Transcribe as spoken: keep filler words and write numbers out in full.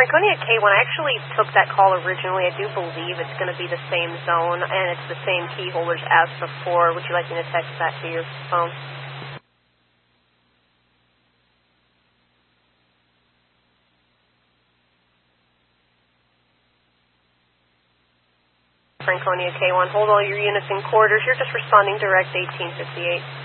Franconia K one, I actually took that call originally. I do believe it's going to be the same zone, and it's the same key holders as before. Would you like me to text that to your phone? Franconia K one, hold all your units in quarters. You're just responding direct eighteen fifty-eight.